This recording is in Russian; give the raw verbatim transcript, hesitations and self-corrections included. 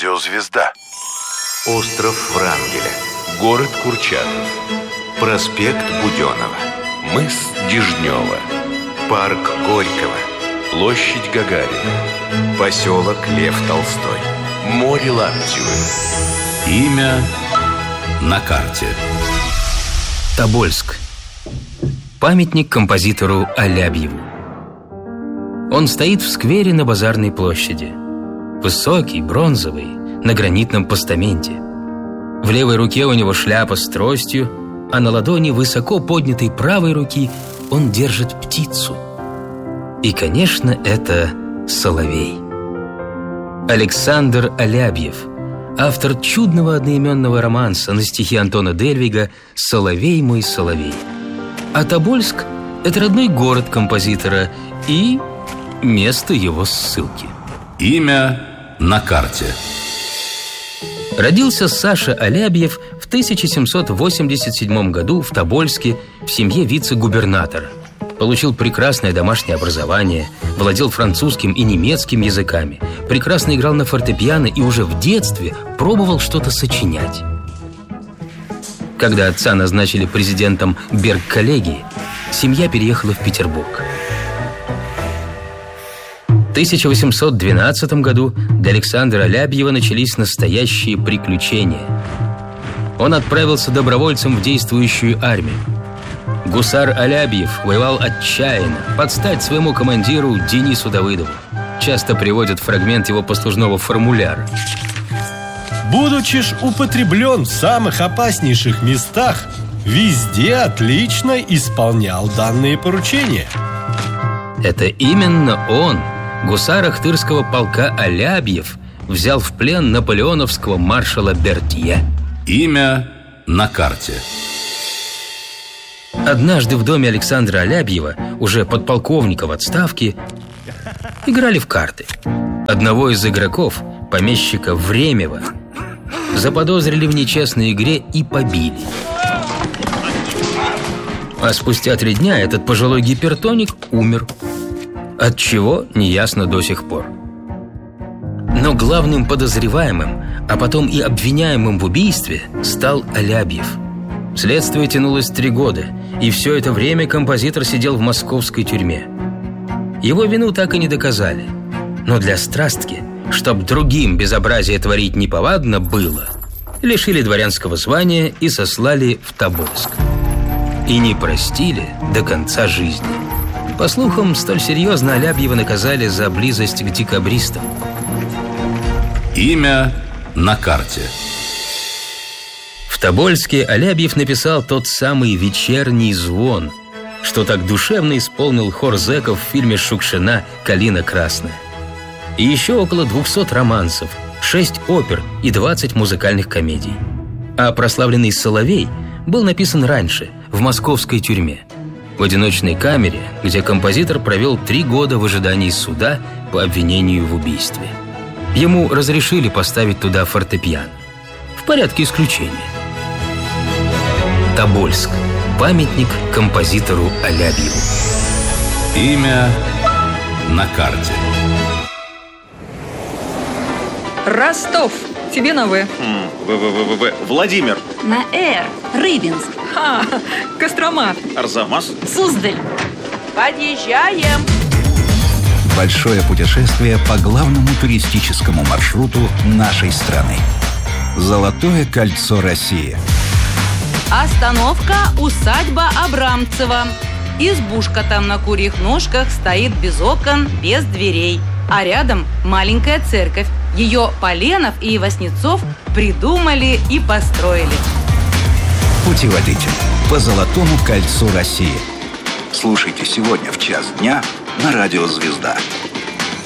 Радиозвезда. Остров Врангеля. Город Курчатов. Проспект Буденова. Мыс Дежнева. Парк Горького. Площадь Гагарина. Поселок Лев Толстой. Море Лаптевы. Имя на карте. Тобольск. Памятник композитору Алябьеву. Он стоит в сквере на Базарной площади. Высокий, бронзовый, на гранитном постаменте. В левой руке у него шляпа с тростью, а на ладони высоко поднятой правой руки он держит птицу. И, конечно, это соловей. Александр Алябьев, автор чудного одноименного романса на стихи Антона Дельвига «Соловей мой соловей». А Тобольск – это родной город композитора и место его ссылки. Имя на карте. Родился Саша Алябьев в тысяча семьсот восемьдесят седьмом году в Тобольске в семье вице-губернатора. Получил прекрасное домашнее образование, владел французским и немецким языками, прекрасно играл на фортепиано и уже в детстве пробовал что-то сочинять. Когда отца назначили президентом Берг-коллегии, семья переехала в Петербург. В тысяча восемьсот двенадцатом году для Александра Алябьева начались настоящие приключения. Он отправился добровольцем в действующую армию. Гусар Алябьев воевал отчаянно, под стать своему командиру Денису Давыдову. Часто приводят фрагмент его послужного формуляра. Будучи ж употреблен в самых опаснейших местах, везде отлично исполнял данные поручения. Это именно он, гусар Ахтырского полка Алябьев, взял в плен наполеоновского маршала Бертье. Имя на карте. Однажды в доме Александра Алябьева, уже подполковника в отставке, играли в карты. Одного из игроков, помещика Времева, заподозрили в нечестной игре и побили. А спустя три дня этот пожилой гипертоник умер. От чего, неясно до сих пор. Но главным подозреваемым, а потом и обвиняемым в убийстве стал Алябьев. Следствие тянулось три года, и все это время композитор сидел в московской тюрьме. Его вину так и не доказали. Но для страстки, чтоб другим безобразие творить неповадно было, лишили дворянского звания и сослали в Тобольск. И не простили до конца жизни. По слухам, столь серьезно Алябьева наказали за близость к декабристам. Имя на карте. В Тобольске Алябьев написал тот самый «Вечерний звон», что так душевно исполнил хор зэков в фильме Шукшина «Калина красная». И еще около двухсот романсов, шесть опер и двадцать музыкальных комедий. А прославленный «Соловей» был написан раньше, в московской тюрьме, в одиночной камере, где композитор провел три года в ожидании суда по обвинению в убийстве. Ему разрешили поставить туда фортепиано. В порядке исключения. Тобольск. Памятник композитору Алябьеву. Имя на карте. Ростов. Тебе на В. В-В-В-В. Владимир. На Р. Рыбинск. А, Кострома. Арзамас. Суздаль. Подъезжаем. Большое путешествие по главному туристическому маршруту нашей страны. Золотое кольцо России. Остановка усадьба Абрамцева. Избушка там на курьих ножках стоит без окон, без дверей. А рядом маленькая церковь. Ее Поленов и Васнецов придумали и построили. Путеводитель по Золотому кольцу России. Слушайте сегодня в час дня на Радио Звезда.